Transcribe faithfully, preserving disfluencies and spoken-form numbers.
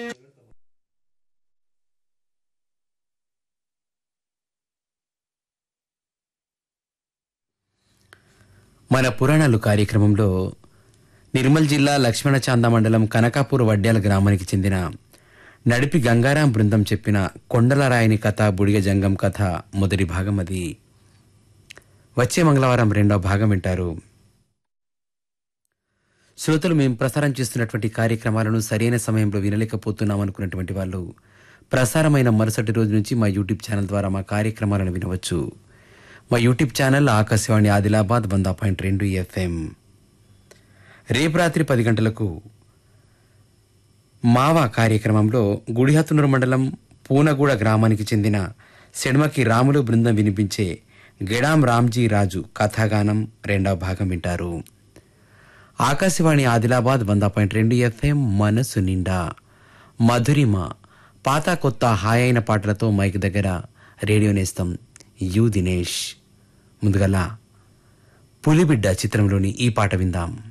మన పురాణాలు కార్యక్రమంలో నిర్మల్ జిల్లా లక్ష్మణచాంద మండలం కనకాపూర్ వడ్డ్యాల గ్రామానికి చెందిన నడిపి గంగారాం బృందం చెప్పిన కొండలరాయని కథ బుడిగ జంగం కథ మొదటి భాగం అది. వచ్చే మంగళవారం రెండో భాగం వింటారు. శ్రోతలు, మేము ప్రసారం చేస్తున్నటువంటి కార్యక్రమాలను సరైన సమయంలో వినలేకపోతున్నాం అనుకున్నటువంటి వాళ్ళు ప్రసారమైన మరుసటి రోజు నుంచి మా యూట్యూబ్ ఛానల్ ద్వారా మా కార్యక్రమాలను వినవచ్చు. మా యూట్యూబ్ ఛానల్ ఆకాశవాణి ఆదిలాబాద్ వంద పాయింట్ రెండు ఎఫ్ఎం. రేపు రాత్రి పది గంటలకు మావా కార్యక్రమంలో గుడిహతునూరు మండలం పూనగూడ గ్రామానికి చెందిన సెడ్మకి రాములు బృందం వినిపించే గెడాం రామ్జీ రాజు కథాగానం రెండవ భాగం వింటారు. ఆకాశవాణి ఆదిలాబాద్ వంద పాయింట్ రెండు ఎఫ్ఎం. మనసు నిండా మధురిమ, పాత కొత్త హాయైన పాటలతో మైక్ దగ్గర రేడియో నేస్తం యు దినేష్. ముందుగల పులిబిడ్డ చిత్రంలోని ఈ పాట విందాం.